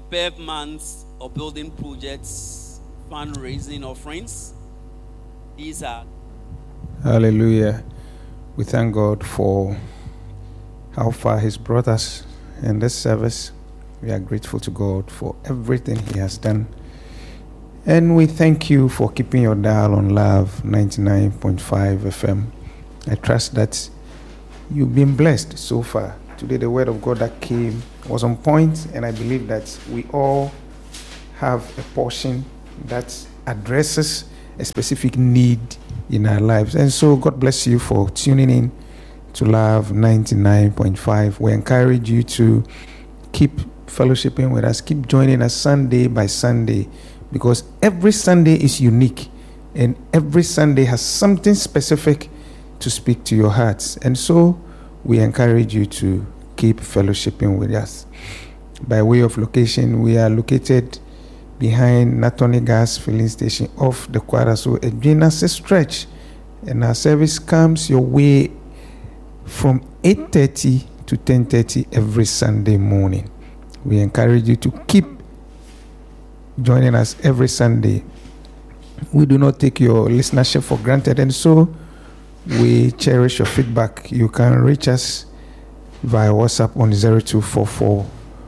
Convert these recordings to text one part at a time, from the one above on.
birth months or building projects, fundraising offerings. These are. Hallelujah. We thank God for how far He's brought us in this service. We are grateful to God for everything He has done. And we thank you for keeping your dial on Love 99.5 FM. I trust that you've been blessed so far. Today the word of God that came was on point, and I believe that we all have a portion that addresses a specific need in our lives. And so God bless you for tuning in to Love 99.5. We encourage you to keep fellowshipping with us, keep joining us Sunday by Sunday, because every Sunday is unique and every Sunday has something specific to speak to your hearts. And so we encourage you to keep fellowshipping with us. By way of location, we are located behind Natoni Gas Filling Station off the Kwaraso Edwina stretch, and our service comes your way from 8:30 to 10:30 every Sunday morning. We encourage you to keep joining us every Sunday. We do not take your listenership for granted, and so we cherish your feedback. You can reach us via WhatsApp on 0244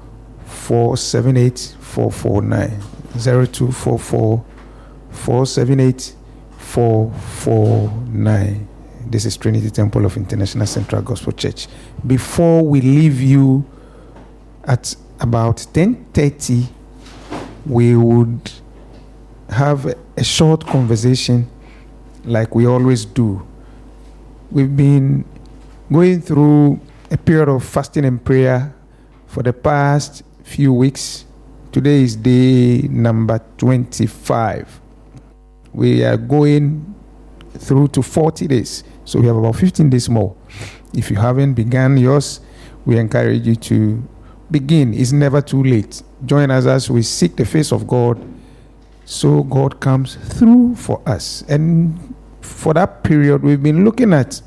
478 449. 0244 478 449. This is Trinity Temple of International Central Gospel Church. Before we leave you at about 10:30, we would have a short conversation like we always do. We've been going through a period of fasting and prayer for the past few weeks. Today is day number 25. We are going through to 40 days. So we have about 15 days more. If you haven't begun yours, we encourage you to begin. It's never too late. Join us as we seek the face of God, so God comes through for us. And for that period, we've been looking at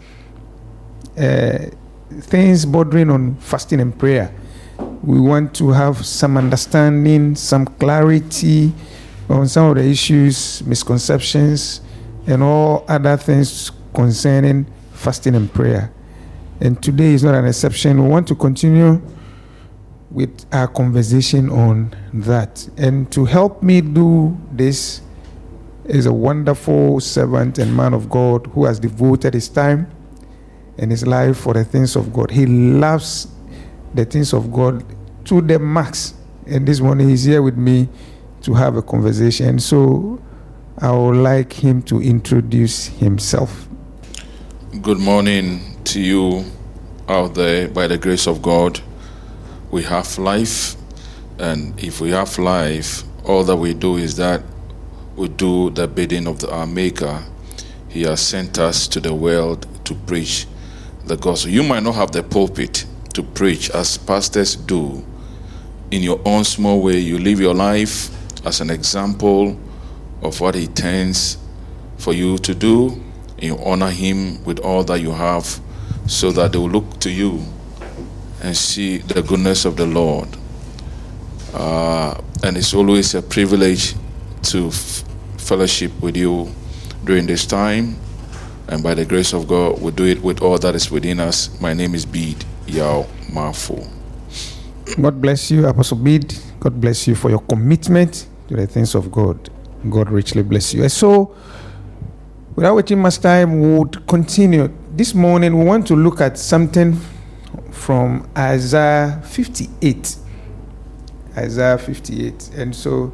things bordering on fasting and prayer. We want to have some understanding, some clarity on some of the issues, misconceptions, and all other things concerning fasting and prayer. And today is not an exception. We want to continue with our conversation on that. And to help me do this is a wonderful servant and man of God who has devoted his time and his life for the things of God. He loves the things of God to the max. And this morning he's here with me to have a conversation. So I would like him to introduce himself. Good morning to you out there. By the grace of God, we have life. And if we have life, all that we do is that we do the bidding of our Maker. He has sent us to the world to preach the gospel. You might not have the pulpit to preach as pastors do. In your own small way, you live your life as an example of what he intends for you to do. And you honor him with all that you have, so that they will look to you and see the goodness of the Lord. And it's always a privilege to fellowship with you during this time. And by the grace of God, we do it with all that is within us. My name is Bede Yao Mafo. God bless you, Apostle Bede. God bless you for your commitment to the things of God. God richly bless you. And so, without wasting much time, we would continue. This morning, we want to look at something from Isaiah 58. Isaiah 58. And so,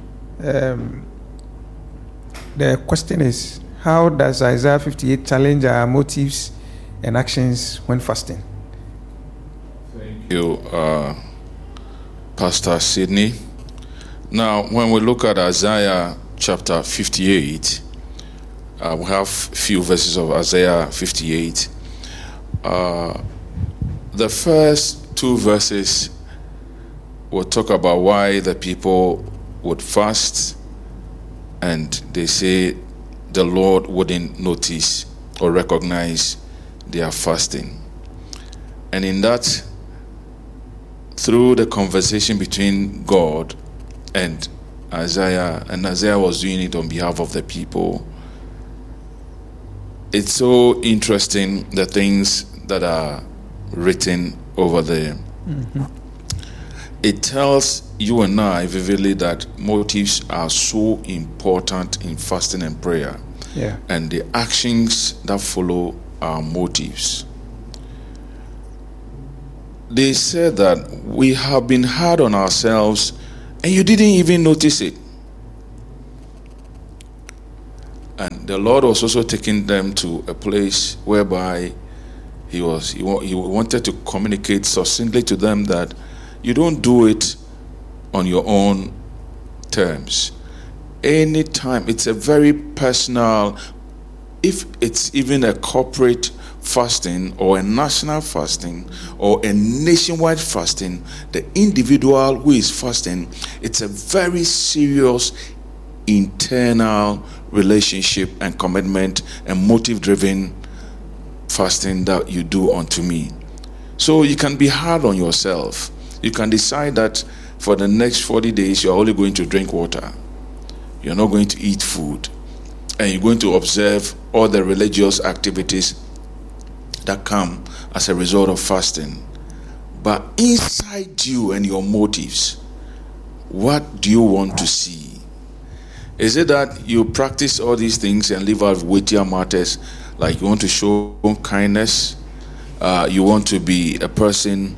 the question is, how does Isaiah 58 challenge our motives and actions when fasting? Thank you, Pastor Sidney. Now, when we look at Isaiah chapter 58, we have a few verses of Isaiah 58. The first two verses will talk about why the people would fast, and they say the Lord wouldn't notice or recognize their fasting. And in that through the conversation between God and Isaiah, and Isaiah was doing it on behalf of the people. It's so interesting, the things that are written over there. Mm-hmm. It tells you and I vividly that motives are so important in fasting and prayer. Yeah. And the actions that follow are motives. They said that we have been hard on ourselves and you didn't even notice it. And the Lord was also taking them to a place whereby he wanted to communicate succinctly to them that you don't do it on your own terms. Anytime, it's a very personal, if it's even a corporate fasting or a national fasting or a nationwide fasting, the individual who is fasting, it's a very serious internal relationship and commitment and motive-driven fasting that you do unto me. So you can be hard on yourself. You can decide that for the next 40 days you're only going to drink water. You're not going to eat food. And you're going to observe all the religious activities that come as a result of fasting. But inside you and your motives, what do you want to see? Is it that you practice all these things and leave out weightier matters, like you want to show kindness, you want to be a person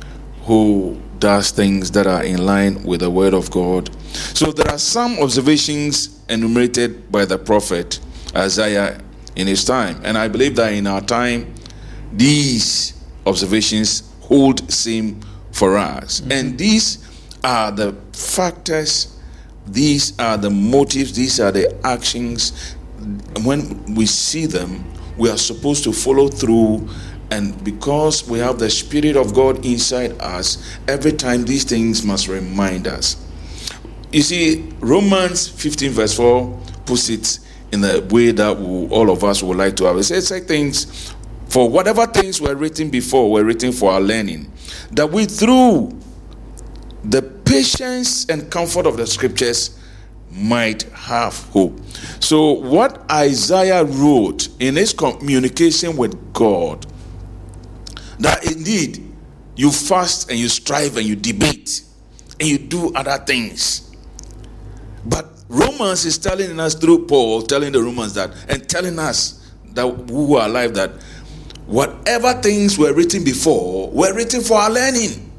who does things that are in line with the word of God? So there are some observations enumerated by the prophet Isaiah in his time, and I believe that in our time these observations hold same for us. Mm-hmm. And these are the factors, these are the motives, these are the actions. When we see them, we are supposed to follow through. And because we have the Spirit of God inside us, every time these things must remind us. You see, Romans 15 verse 4 puts it in the way that all of us would like to have. It says things, for whatever things were written before were written for our learning, that we through the patience and comfort of the scriptures might have hope. So what Isaiah wrote in his communication with God, that indeed you fast and you strive and you debate and you do other things. But Romans is telling us through Paul, telling the Romans that, and telling us that who are alive, that whatever things were written before were written for our learning.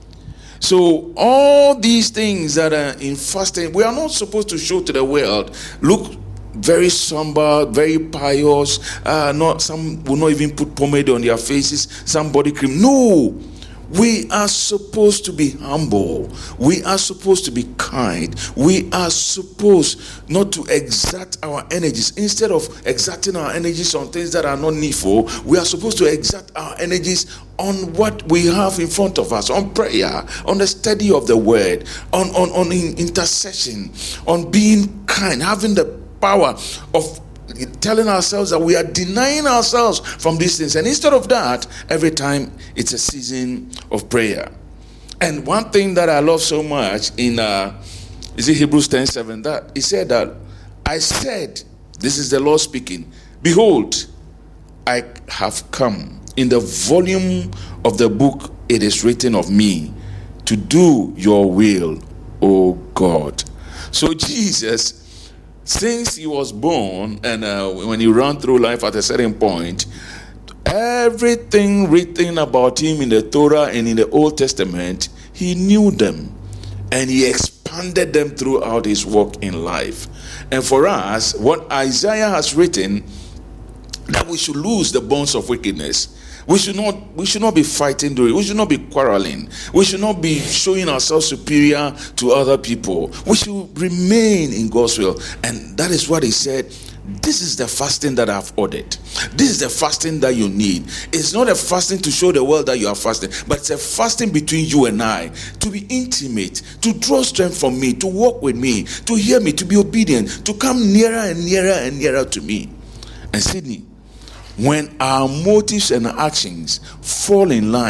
So all these things that are in fasting, we are not supposed to show to the world, look very somber, very pious. Some will not even put pomade on their faces, some body cream. No, we are supposed to be humble. We are supposed to be kind. We are supposed not to exert our energies. Instead of exerting our energies on things that are not needful, we are supposed to exert our energies on what we have in front of us, on prayer, on the study of the word, on intercession, on being kind, having the power of telling ourselves that we are denying ourselves from these things. And instead of that, every time it's a season of prayer. And one thing that I love so much in is it Hebrews 10:7, that he said that I said, this is the Lord speaking, behold, I have come. In the volume of the book it is written of me to do your will, O God. So Jesus, since he was born and when he ran through life at a certain point, everything written about him in the Torah and in the Old Testament, he knew them and he expanded them throughout his walk in life. And for us, what Isaiah has written, that we should lose the bonds of wickedness. We should not be fighting during. We should not be quarreling. We should not be showing ourselves superior to other people. We should remain in God's will. And that is what he said. This is the fasting that I've ordered. This is the fasting that you need. It's not a fasting to show the world that you are fasting, but it's a fasting between you and I, to be intimate, to draw strength from me, to walk with me, to hear me, to be obedient, to come nearer and nearer and nearer to me. And Sydney, when our motives and actions fall in line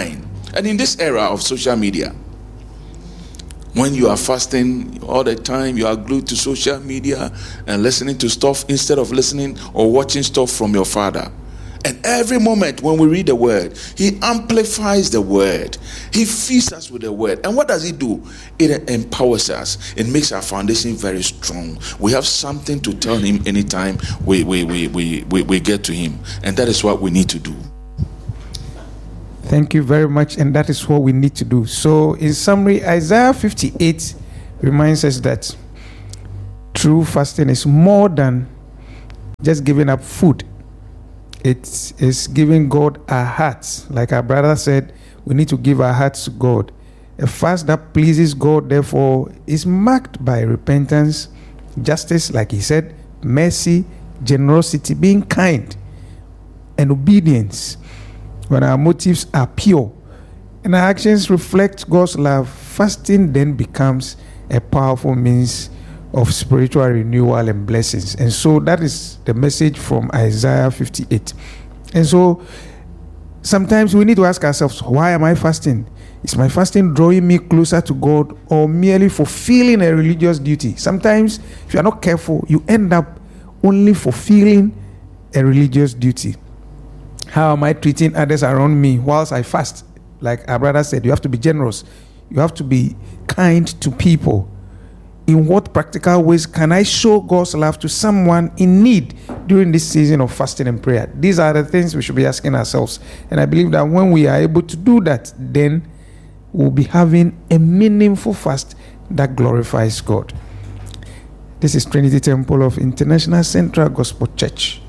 And in this era of social media, when you are fasting all the time, you are glued to social media and listening to stuff instead of listening or watching stuff from your Father. And every moment when we read the word, he amplifies the word. He feeds us with the word. And what does he do? It empowers us. It makes our foundation very strong. We have something to tell him anytime we get to him. And that is what we need to do. Thank you very much. And that is what we need to do. So in summary, Isaiah 58 reminds us that true fasting is more than just giving up food. It is giving God our hearts. Like our brother said, we need to give our hearts to God. A fast that pleases God, therefore, is marked by repentance, justice, like he said, mercy, generosity, being kind, and obedience. When our motives are pure and our actions reflect God's love, fasting then becomes a powerful means of spiritual renewal and blessings. And so that is the message from Isaiah 58. And so sometimes we need to ask ourselves, why am I fasting? Is my fasting drawing me closer to God or merely fulfilling a religious duty? Sometimes, if you are not careful, you end up only fulfilling a religious duty. How am I treating others around me whilst I fast? Like our brother said, you have to be generous. You have to be kind to people. In what practical ways can I show God's love to someone in need during this season of fasting and prayer? These are the things we should be asking ourselves. And I believe that when we are able to do that, then we'll be having a meaningful fast that glorifies God. This is Trinity Temple of International Central Gospel Church.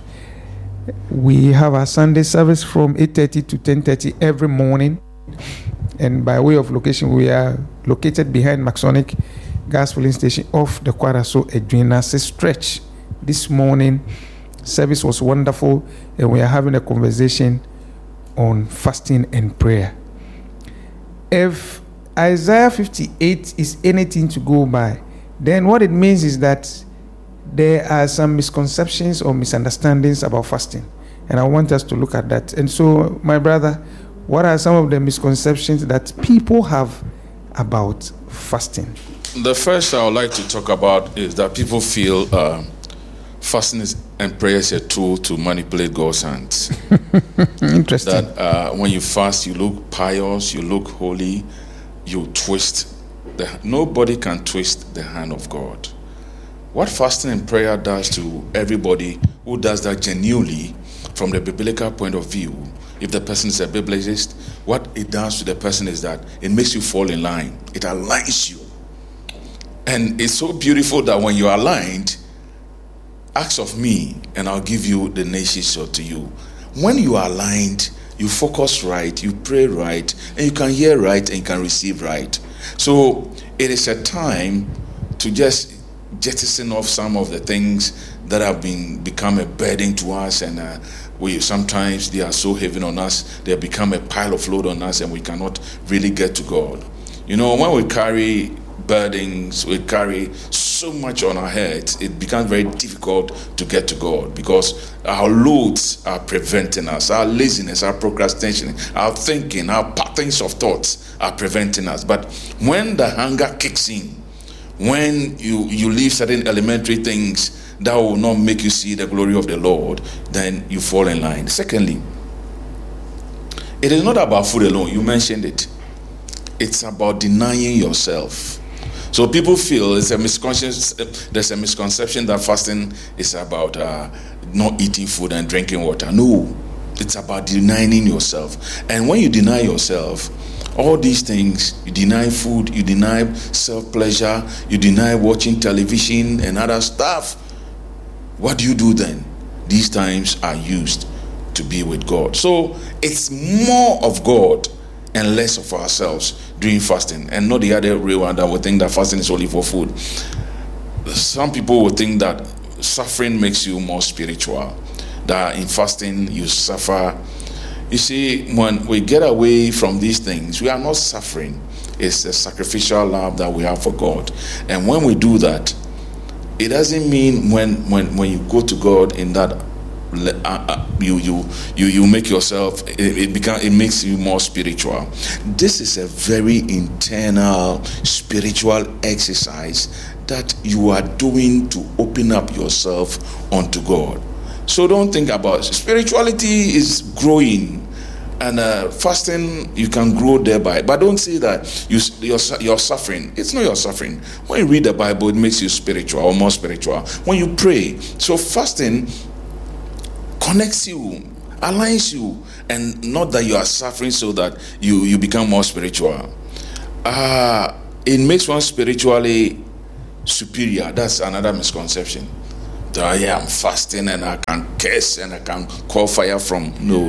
We have our Sunday service from 8:30 to 10:30 every morning. And by way of location, we are located behind Maxonic Gas Filling Station off the Kwaraso Edwina stretch. This morning, service was wonderful, and we are having a conversation on fasting and prayer. If Isaiah 58 is anything to go by, then what it means is that there are some misconceptions or misunderstandings about fasting. And I want us to look at that. And so, my brother, what are some of the misconceptions that people have about fasting? The first I would like to talk about is that people feel fasting and prayer is a tool to manipulate God's hands. Interesting. That when you fast, you look pious, you look holy, you twist. Nobody can twist the hand of God. What fasting and prayer does to everybody who does that genuinely from the biblical point of view, if the person is a biblicist, what it does to the person is that it makes you fall in line. It aligns you. And it's so beautiful that when you are aligned, ask of me and I'll give you the nations to you. When you are aligned, you focus right, you pray right, and you can hear right and you can receive right. So it is a time to just jettison off some of the things that have become a burden to us, and sometimes they are so heavy on us, they have become a pile of load on us, and we cannot really get to God. You know, when we carry burdens, we carry so much on our heads, it becomes very difficult to get to God because our loads are preventing us. Our laziness, our procrastination, our thinking, our patterns of thoughts are preventing us. But when the hunger kicks in, when you leave certain elementary things that will not make you see the glory of the Lord, then you fall in line. Secondly, it is not about food alone. You mentioned it. It's about denying yourself. So people feel there's a misconception that fasting is about not eating food and drinking water. No, it's about denying yourself. And when you deny yourself, all these things, you deny food, you deny self-pleasure, you deny watching television and other stuff. What do you do then? These times are used to be with God. So it's more of God and less of ourselves during fasting, and not the other way around that we think that fasting is only for food. Some people will think that suffering makes you more spiritual, that in fasting you suffer. You see, when we get away from these things, we are not suffering. It's a sacrificial love that we have for God. And when we do that, it doesn't mean when you go to God in that you make yourself, it makes you more spiritual. This is a very internal spiritual exercise that you are doing to open up yourself unto God. So don't think about it. Spirituality is growing, and fasting, you can grow thereby. But don't say that you're suffering. It's not your suffering. When you read the Bible, it makes you spiritual or more spiritual. When you pray, so fasting connects you, aligns you, and not that you are suffering so that you become more spiritual. It makes one spiritually superior. That's another misconception. Yeah, I'm fasting and I can curse and I can call fire from. No.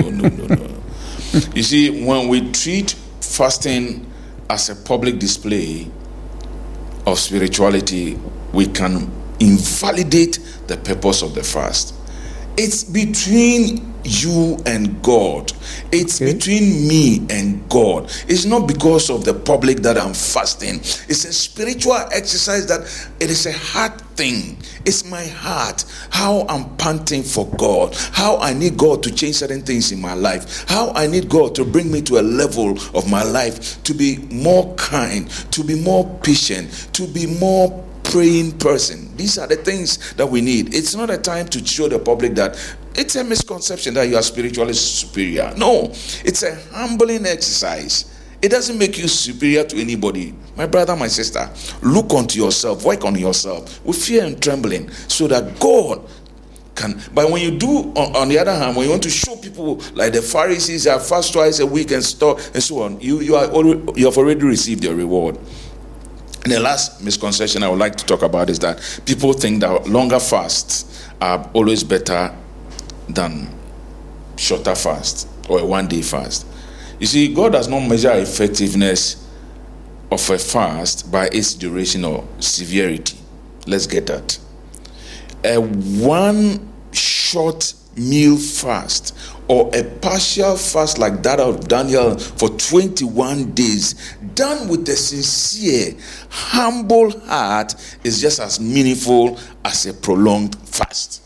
You see, when we treat fasting as a public display of spirituality, we can invalidate the purpose of the fast. It's between you and God. It's between me and God. It's not because of the public that I'm fasting. It's a spiritual exercise that it is a heart thing. It's my heart, how I'm panting for God, how I need God to change certain things in my life, how I need God to bring me to a level of my life to be more kind, to be more patient, to be more praying person. These are the things that we need. It's not a time to show the public that it's a misconception that you are spiritually superior. No, it's a humbling exercise. It doesn't make you superior to anybody. My brother, my sister, look unto yourself, work on yourself with fear and trembling so that God can. But when you do, on the other hand, when you want to show people like the Pharisees are fast twice a week and so on, you have already received your reward. And the last misconception I would like to talk about is that people think that longer fasts are always better than shorter fast or a one-day fast. You see, God does not measure effectiveness of a fast by its duration or severity. Let's get that. A one short meal fast or a partial fast like that of Daniel for 21 days done with a sincere, humble heart is just as meaningful as a prolonged fast.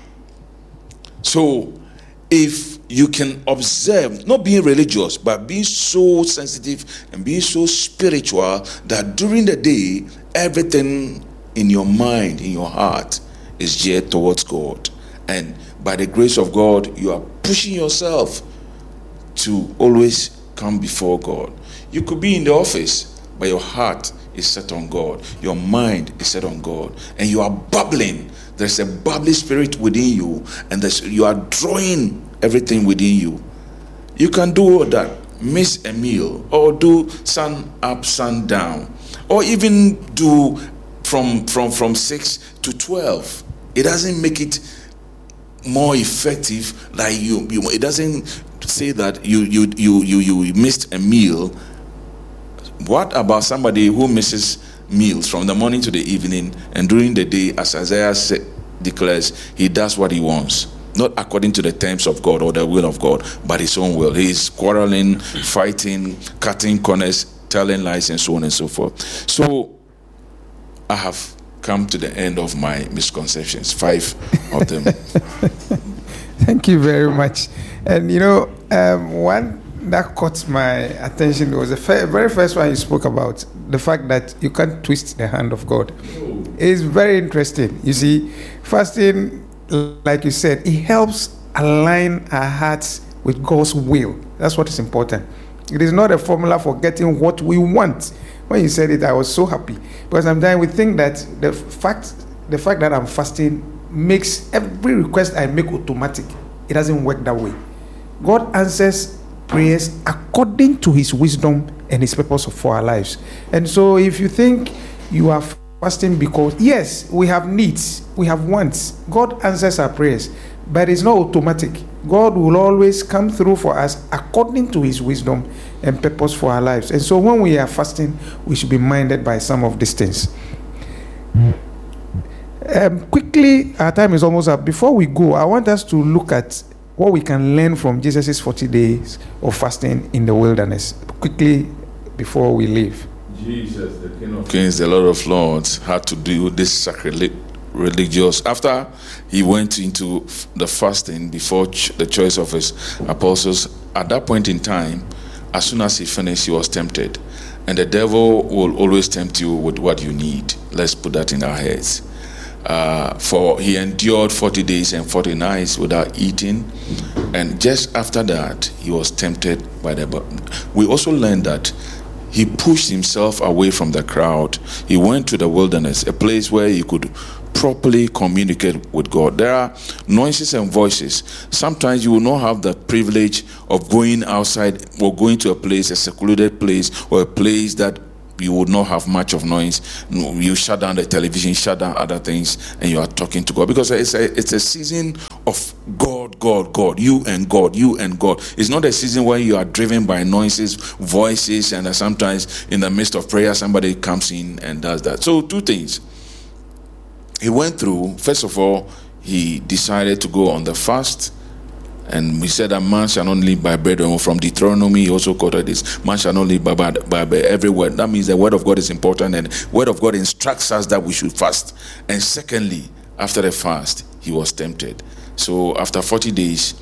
So if you can observe, not being religious, but being so sensitive and being so spiritual that during the day, everything in your mind, in your heart is geared towards God. And by the grace of God, you are pushing yourself to always come before God. You could be in the office, but your heart is set on God. Your mind is set on God. And you are bubbling. There's a bubbly spirit within you. And you are drawing everything within you. You can do all that. Miss a meal. Or do sun up, sun down. Or even do from 6 to 12. It doesn't make it more effective. Like you it doesn't say that you missed a meal. What about somebody who misses meals from the morning to the evening, and during the day, as Isaiah declares, he does what he wants, not according to the terms of God or the will of God, but his own will. He is quarreling, fighting, cutting corners, telling lies, and so on and so forth. So I have come to the end of my misconceptions, 5 of them. Thank you very much. And one that caught my attention was the very first one you spoke about, the fact that you can't twist the hand of God. It's very interesting. You see, fasting, like you said, it helps align our hearts with God's will. That's what is important. It is not a formula for getting what we want. When you said it, I was so happy, because sometimes we think that the fact that I'm fasting makes every request I make automatic. It doesn't work that way. God answers prayers according to his wisdom and his purpose for our lives. And so if you think you are fasting because, yes, we have needs, we have wants, God answers our prayers, but it's not automatic. God will always come through for us according to his wisdom and purpose for our lives. And so when we are fasting, we should be minded by some of these things. Quickly, our time is almost up. Before we go, I want us to look at what we can learn from Jesus' 40 days of fasting in the wilderness. Quickly, before we leave. Jesus, the King of Kings, the Lord of Lords, had to do this religious. After he went into the fasting before the choice of his apostles, at that point in time, as soon as he finished, he was tempted. And the devil will always tempt you with what you need. Let's put that in our heads. For he endured 40 days and 40 nights without eating. And just after that, he was tempted by the... We also learned that he pushed himself away from the crowd. He went to the wilderness, a place where he could properly communicate with God. There are noises and voices. Sometimes you will not have the privilege of going outside or going to a place, a secluded place, or a place that you would not have much of noise. You shut down the television, shut down other things, and you are talking to God. Because it's a season of God, you and God, you and God. It's not a season where you are driven by noises, voices, and sometimes in the midst of prayer, somebody comes in and does that. So 2 things. He went through, first of all, he decided to go on the fast. And we said that man shall not live by bread alone. From Deuteronomy, he also quoted this. Man shall not live by every word. That means the word of God is important, and the word of God instructs us that we should fast. And secondly, after the fast, he was tempted. So after 40 days,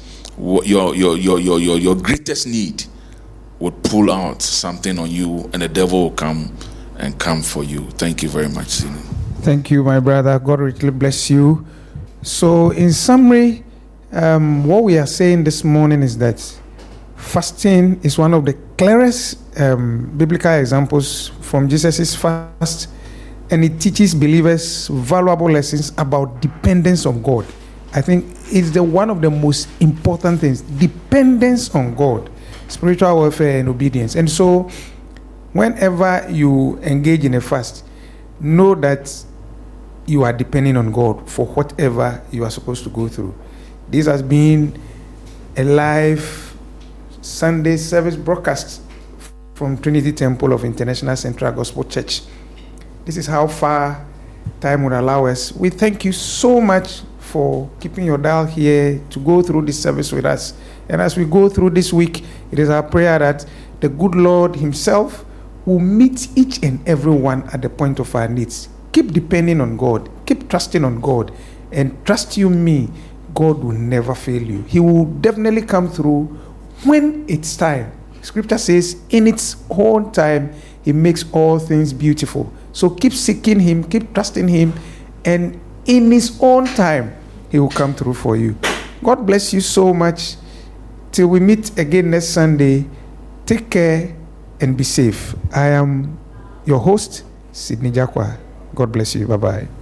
your greatest need would pull out something on you, and the devil will come for you. Thank you very much, Sidney. Thank you, my brother. God richly bless you. So in summary, what we are saying this morning is that fasting is one of the clearest biblical examples from Jesus' fast, and it teaches believers valuable lessons about dependence on God. I think it's one of the most important things, dependence on God, spiritual warfare and obedience. And so whenever you engage in a fast, know that you are depending on God for whatever you are supposed to go through. This has been a live Sunday service broadcast from Trinity Temple of International Central Gospel Church. This is how far time would allow us. We thank you so much for keeping your dial here to go through this service with us. And as we go through this week, it is our prayer that the good Lord himself will meet each and every one at the point of our needs. Keep depending on God. Keep trusting on God. And trust you me, God will never fail you. He will definitely come through when it's time. Scripture says, in its own time, he makes all things beautiful. So keep seeking him, keep trusting him, and in his own time, he will come through for you. God bless you so much. Till we meet again next Sunday, take care and be safe. I am your host, Sidney Jakwa. God bless you. Bye-bye.